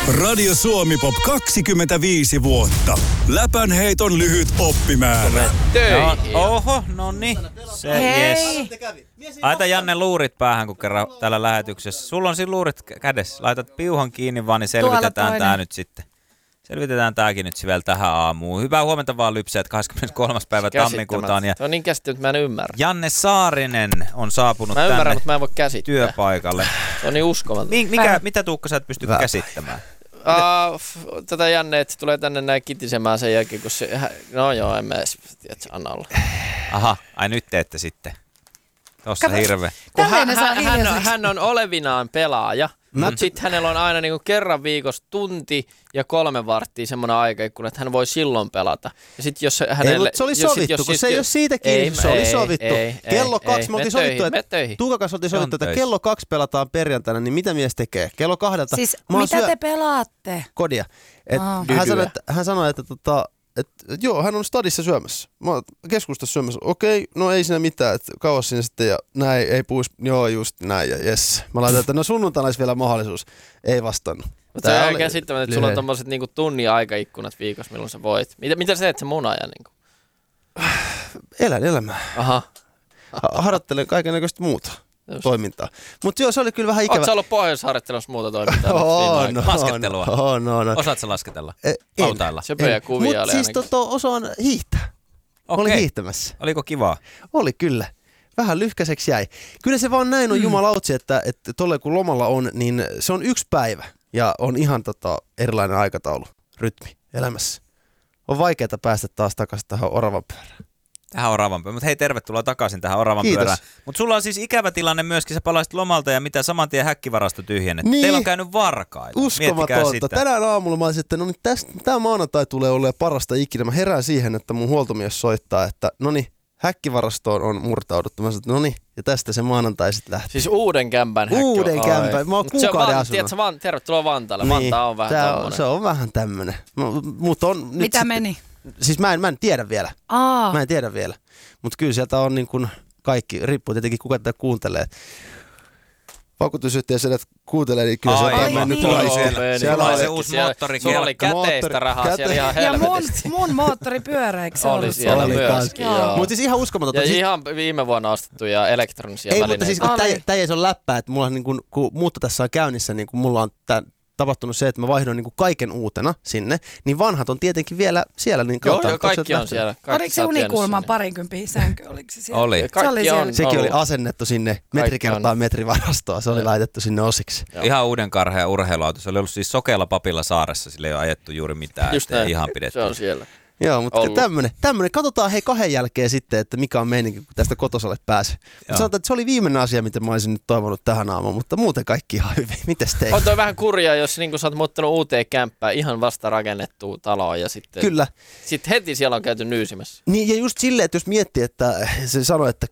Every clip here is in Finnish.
Radio Suomi Pop 25 vuotta. Läpänheiton lyhyt oppimäärä. Töihin. Oho, nonni. Se Hei. yes. Laita Janne luurit päähän, kun kerran täällä lähetyksessä. Sulla on siinä luurit kädessä. Laitat piuhan kiinni vaan, niin selvitetään tää nyt sitten. Selvitetään tääkin nyt vielä tähän aamuun. Hyvää huomenta vaan lypseet 23. päivä tammikuuta on. Ja se on niin käsittämättä, mä en ymmärrä. Janne Saarinen on saapunut mä ymmärrän, tänne mutta mä en voi käsittää. Työpaikalle. Se on niin uskomaton. Mitä Tuukka sä et pysty käsittämään? Tätä Janne, että se tulee tänne näin kitisemään sen jälkeen, kun se... No joo, en mä edes tiedä, se anna olla. Aha, ai nyt teette sitten. Tossa hirve. Hän on olevinaan pelaaja, mutta sitten hänellä on aina niinku kerran viikossa tunti ja 3 varttia semmoinen aikaikkuna, että hän voi silloin pelata. Ja sit jos hänelle... Ei, se oli sovittu, kun se ei ole siitä kiinni, se oli sovittu. Kello 2, me oltiin sovittu, että Tuukan kanssa oltiin sovittu, että kello 2 pelataan perjantaina, niin mitä mies tekee? Kello 2. Siis mitä te pelaatte? Kodia. Hän sanoi, että joo, hän on stadissa syömässä. Mä oon keskustassa syömässä. Okei, no ei siinä mitään, että kauas sinne sitten ja näin, ei puhuisi, joo just näin ja jes. Mä laitan, että no sunnuntaina olisi vielä mahdollisuus. Ei vastannut. Mutta se on käsittämättä, että sulla on tommoset niinku tunnin aikaikkunat viikossa, milloin sä voit. Mitä sä teet sen mun ajan? Niinku? Elän elämää. Aha. Harjoittelen kaikennäköistä muuta toimintaa. Mutta joo, se oli kyllä vähän ikävä. Oot sä ollut Pohjois-harjoittelussa muuta toimintaa? Laskettelua. Osaat sä lasketella? Lautailla? Söpöjä kuvia oli ainakin. Mutta siis osaan hiihtää. Olin hiihtämässä. Oliko kivaa? Oli kyllä. Vähän lyhkäiseksi jäi. Kyllä se vaan näin on jumalautsi, että tolle kun lomalla on, niin se on 1 päivä. Ja on ihan erilainen aikataulu, rytmi elämässä. On vaikeaa päästä taas takaisin tähän oravan pyörään. Tähän oravan pyörään. Mutta hei, tervetuloa takaisin tähän oravan pyörään. Mutta sulla on siis ikävä tilanne myöskin. Sä palasit lomalta ja mitä saman tien häkkivarasto tyhjennetty. Niin. Teillä on käynyt varkailla. Uskomatonta. Tänään aamulla mä olisin, että no niin tää maanantai tulee olemaan parasta ikinä. Mä herään siihen, että mun huoltomies soittaa, että no niin, häkkivarastoon on murtauduttu. Mä sanoin, että no niin, ja tästä se maanantai sitten lähtee. Siis uuden kämpän häkki. Uuden kämpän. Mä oon kuukauden asunut. Tervetuloa Vantaalle. Niin, Vantaa on vähän tommonen. Se on vähän tämmönen. Mitä meni? Siis mä en tiedä vielä. Mä en tiedä vielä. Mutta kyllä sieltä on niin kuin kaikki, riippuu tietenkin kuka tätä kuuntelee. Vakuutusyhtiössä kuuntelee, niin kyllä se on mennyt siellä on se uusi moottorikelkka. Sulla oli käteistä rahaa siellä ihan helvetisti. Ja mun moottoripyörä, eikö se oli siellä myöskin? Mutta siis ihan uskomatonta. Ja ihan viime vuonna ostettuja elektronisia välineitä. Ei, mutta siis tämä ei ole läppää, että mulla niin kun muutto tässä on käynnissä, niin kun mulla on tapahtunut se, että mä vaihdoin niin kuin kaiken uutena sinne, niin vanhat on tietenkin vielä siellä. Niin joo, kaikki on siellä. Oliko se unikulman 20 sänky? Oliko se siellä? Oli. Sekin oli asennettu sinne metri kertaa metrivarastoa. Se oli laitettu sinne osiksi. Joo. Ihan uuden karhea urheiluauto. Se oli ollut siis sokealla papilla saaressa. Sille ei ole ajettu juuri mitään. Just näin. Ihan pidetty. Se on siellä. Joo, mutta tämmönen. Katsotaan 2 jälkeen sitten, että mikä on meininki, kun tästä kotosalle pääsee. Sanotaan, että se oli viimeinen asia, mitä mä olisin nyt toivonut tähän aamuun, mutta muuten kaikki ihan hyvin. Mites teillä? On toi vähän kurjaa, jos niin sä oot muuttanut uuteen kämppään, ihan vasta rakennettua taloa ja sitten... Kyllä. Sitten heti siellä on käyty nyysimässä. Niin, ja just silleen, että jos miettii, että se sanoi, että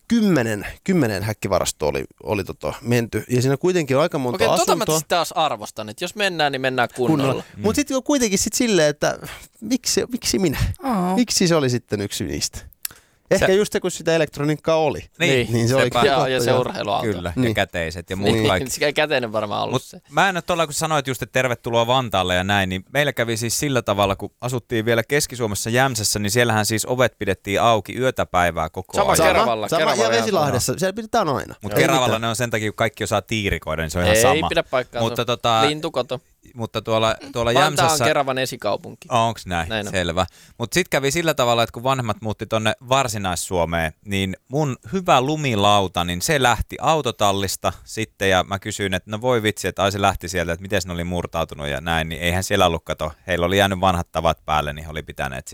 10 häkkivarastoa oli menty, ja siinä kuitenkin on aika monta asuntoa. Okei, mä taas arvostan, että jos mennään, niin mennään kunnolla. Mutta sitten kuitenkin silleen, että miksi minä? Miksi se oli sitten yksi niistä? Ehkä just se, kun sitä elektroniikkaa oli. Niin se oli ja se urheiluauto. Kyllä, ja käteiset ja muut kaikki. Se käteinen varmaan ollut se. Mä en ole tuolla, kun sanoit just, että tervetuloa Vantaalle ja näin, niin meillä kävi siis sillä tavalla, kun asuttiin vielä Keski-Suomessa Jämsässä, niin siellähän siis ovet pidettiin auki yötä päivää koko ajan. Keravalla. Ja Vesilahdessa, siellä pidetään aina. Mutta Keravalla ne on sen takia, kun kaikki osaa tiirikoida, niin se on ihan sama. Ei pidä paikkaansa. Lintukoto. Mutta tuolla Jämsässä... Vantaa on Keravan esikaupunki. Onks näin? Selvä. Mutta sitten kävi sillä tavalla, että kun vanhemmat muutti tonne Varsinais-Suomeen, niin mun hyvä lumilauta, niin se lähti autotallista sitten ja mä kysyin, että no voi vitsi, että se lähti sieltä, että miten ne oli murtautunut ja näin, niin eihän siellä ollut, kato, heillä oli jäänyt vanhat tavat päälle, niin he oli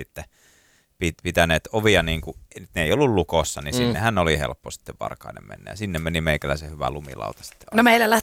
pitäneet ovia niin kuin, ne ei ollut lukossa, niin sinnehän oli helppo sitten varkainen mennä ja sinne meni meikäläisen hyvä lumilauta sitten. No meillä